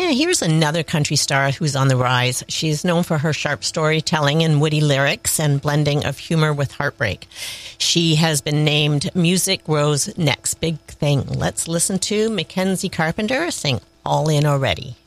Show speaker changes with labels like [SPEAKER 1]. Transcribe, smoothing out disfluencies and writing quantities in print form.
[SPEAKER 1] Yeah, here's another country star who's on the rise. She's known for her sharp storytelling and witty lyrics and blending of humor with heartbreak. She has been named Music Row's next big thing. Let's listen to Mackenzie Carpenter sing All In Already.